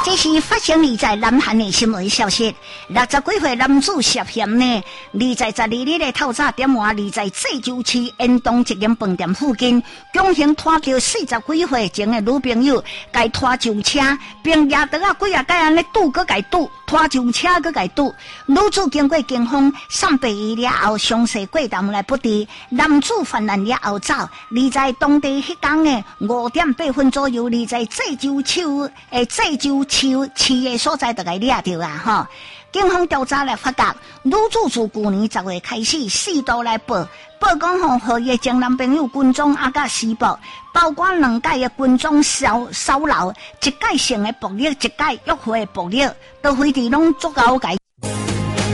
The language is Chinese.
这是发生在南韩的新闻消息。60几岁男子涉嫌呢，2012日的透早点外，在济州市延东一间饭店附近，强行拖着40几岁前的女朋友，该拖上车，并抓到几啊该安尼堵，搁该堵，拖上车搁该堵。女子经过警方散备了后，详细过程来不知，男子犯案了后走。在当地迄天的5点8分左右，在济州市的所在就该抓到啊！吼，警方调查来发觉，女子自去年10月开始4度来报讲互伊的前男朋友军中甲施暴，包括2届的军中骚扰，1届性的暴力，1届约会的暴力，都非常拢足够该